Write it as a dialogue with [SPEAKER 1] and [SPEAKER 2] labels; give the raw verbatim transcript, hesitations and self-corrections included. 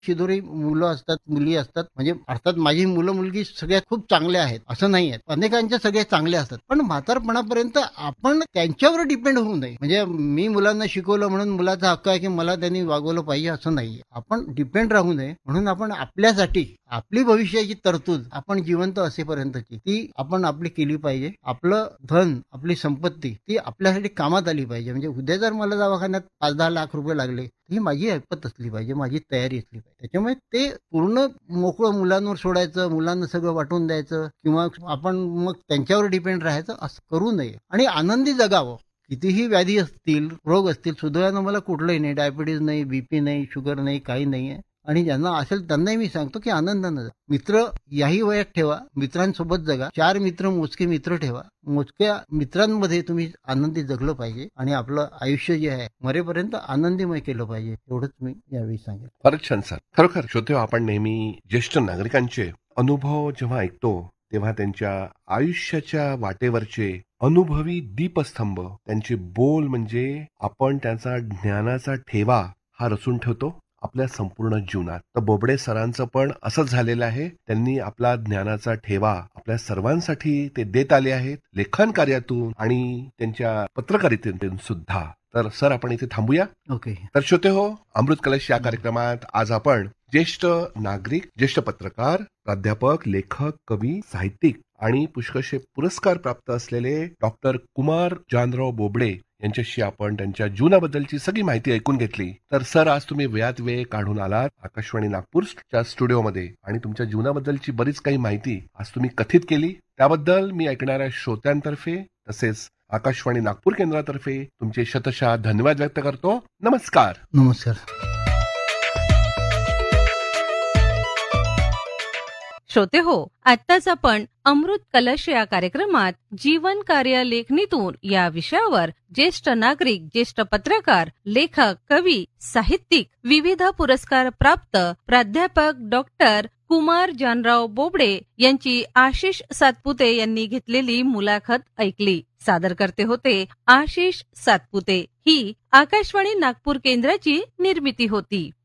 [SPEAKER 1] शिदोरी मुलं असतात, मुली असतात. म्हणजे अर्थात माझी मुलं मुलगी सगळ्यात खूप चांगले आहेत असं नाही आहे. अनेकांचे सगळे चांगले असतात. पण म्हातारपणापर्यंत आपण त्यांच्यावर डिपेंड होऊ नये. म्हणजे मी मुलांना शिकवलं म्हणून मुलाचा हक्क आहे की मला त्यांनी वागवलं पाहिजे असं नाहीये. आपण डिपेंड राहू नये म्हणून आपण आपल्यासाठी आपली भविष्याची तरतूद आपण जिवंत असेपर्यंतची ती आपण आपली केली पाहिजे. आपलं धन, आपली संपत्ती ती आपल्यासाठी कामात आली पाहिजे. म्हणजे उद्या जर मला दवाखान्यात पाच दहा लाख रुपये लागले ही माझी ऐपत असली पाहिजे, माझी तयारी असली पाहिजे. त्याच्यामुळे ते पूर्ण मोकळं मुलांवर सोडायचं, मुलांना सगळं वाटून द्यायचं किंवा आपण मग त्यांच्यावर डिपेंड राहायचं असं करू नये आणि आनंदी जगावं. कितीही व्याधी असतील, रोग असतील, सुदैवानं मला कुठलंही नाही, डायबिटीज नाही, बीपी नाही, शुगर नाही, काही नाहीये. आणि ज्यांना असेल त्यांनाही मी सांगतो की आनंदानं जा. मित्र याही वयात ठेवा, मित्रांसोबत जगा. चार मित्र मोजके मित्र ठेवा. मोजक्या मित्रांमध्ये तुम्ही आनंदी जगलं पाहिजे आणि आपलं आयुष्य जे आहे मरेपर्यंत आनंदीमय केलं पाहिजे. एवढंच मी यावेळी सांगेन.
[SPEAKER 2] फारच छान सर. खरोखर श्रोते, आपण नेहमी ज्येष्ठ नागरिकांचे अनुभव जेव्हा ऐकतो तेव्हा त्यांच्या आयुष्याच्या वाटेवरचे अनुभवी दीपस्तंभ, त्यांचे बोल म्हणजे आपण त्यांचा ज्ञानाचा ठेवा हा रचून ठेवतो आपल्या संपूर्ण जीवनात. तर बोबडे सरांचं पण असंच झालेलं आहे. त्यांनी आपला ज्ञानाचा ठेवा आपल्या सर्वांसाठी ते देत आले आहेत, लेखन कार्यातून आणि त्यांच्या पत्रकारितेतून सुद्धा. तर सर, आपण इथे थांबूया.
[SPEAKER 1] ओके.
[SPEAKER 2] तर श्रोते हो, अमृत कलश या कार्यक्रमात आज आपण ज्येष्ठ नागरिक, ज्येष्ठ पत्रकार, प्राध्यापक, लेखक, कवी, साहित्यिक आणि पुष्कळशे पुरस्कार प्राप्त असलेले डॉक्टर कुमार जानराव बोबडे यांच्याशी आपण त्यांच्या जीवनाबद्दलची सगळी माहिती ऐकून घेतली. तर सर, आज तुम्ही वेळात वेळ काढून आलात आकाशवाणी नागपूरच्या स्टुडिओमध्ये आणि तुमच्या जीवनाबद्दलची बरीच काही माहिती आज तुम्ही कथित केली. त्याबद्दल मी ऐकणाऱ्या श्रोत्यांतर्फे तसेच आकाशवाणी नागपूर केंद्रातर्फे तुमचे शतशः धन्यवाद व्यक्त करतो. नमस्कार.
[SPEAKER 1] नमस्कार.
[SPEAKER 3] श्रोते हो, आत्ताच आपण अमृत कलश या कार्यक्रमात जीवन कार्य लेखणीतून या विषयावर ज्येष्ठ नागरिक, ज्येष्ठ पत्रकार, लेखक, कवी, साहित्यिक, विविध पुरस्कार प्राप्त प्राध्यापक डॉक्टर कुमार जानराव बोबडे यांची आशिष सातपुते यांनी घेतलेली मुलाखत ऐकली. सादर करते होते आशिष सातपुते. ही आकाशवाणी नागपूर केंद्राची निर्मिती होती.